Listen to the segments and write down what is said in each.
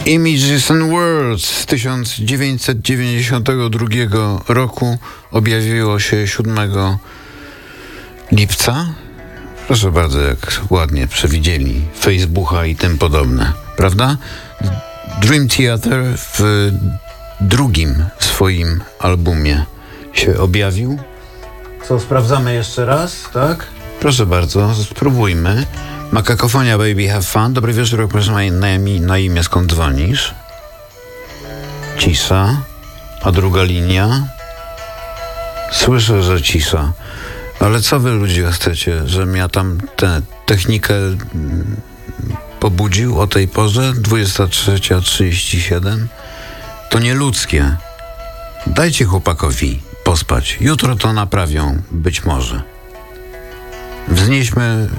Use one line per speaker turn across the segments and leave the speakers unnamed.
Images and Words z 1992 roku objawiło się 7 lipca. Proszę bardzo, jak ładnie przewidzieli Facebooka i tym podobne, prawda? Dream Theater w drugim swoim albumie się objawił. Co, sprawdzamy jeszcze raz, tak? Proszę bardzo, spróbujmy. Makakofonia Baby Have Fun. Dobry wieczór, proszę na imię, skąd dzwonisz? Cisza. A druga linia? Słyszę, że cisza. Ale co wy ludzie chcecie, żebym ja tam tę technikę pobudził o tej porze? 23:37? To nieludzkie. Dajcie chłopakowi pospać. Jutro to naprawią, być może. Wznieśmy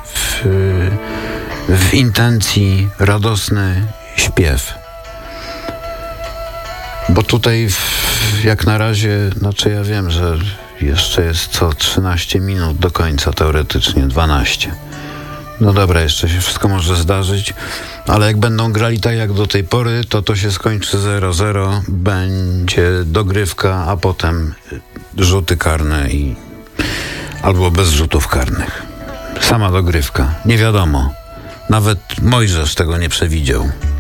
w intencji radosny śpiew. Bo tutaj jak na razie, znaczy ja wiem, że jeszcze jest co 13 minut do końca, teoretycznie 12. No dobra, jeszcze się wszystko może zdarzyć, ale jak będą grali tak jak do tej pory, to się skończy 0-0, będzie dogrywka, a potem rzuty karne albo bez rzutów karnych. Sama dogrywka. Nie wiadomo. Nawet Mojżesz tego nie przewidział.